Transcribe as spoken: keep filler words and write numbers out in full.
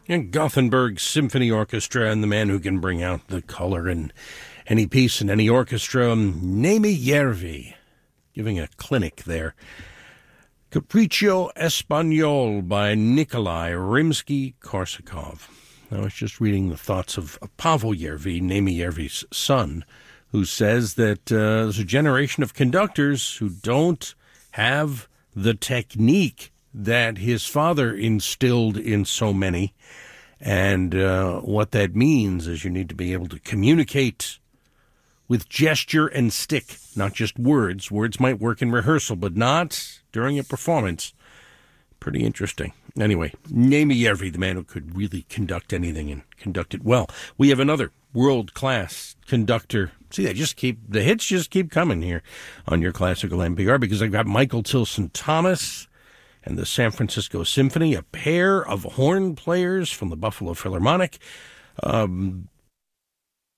And Gothenburg Symphony Orchestra, and the man who can bring out the color in any piece in any orchestra, Neeme Järvi, giving a clinic there. Capriccio Espagnol by Nikolai Rimsky-Korsakov. I was just reading the thoughts of Pavel Järvi, Neeme Järvi's son, who says that uh, there's a generation of conductors who don't have the technique that his father instilled in so many. And uh, what that means is you need to be able to communicate with gesture and stick, not just words. Words might work in rehearsal, but not during a performance. Pretty interesting. Anyway, Neeme Järvi, the man who could really conduct anything and conduct it well. We have another world-class conductor. See, they just keep, the hits just keep coming here on your Classical N P R, because I've got Michael Tilson Thomas and the San Francisco Symphony, a pair of horn players from the Buffalo Philharmonic. Um,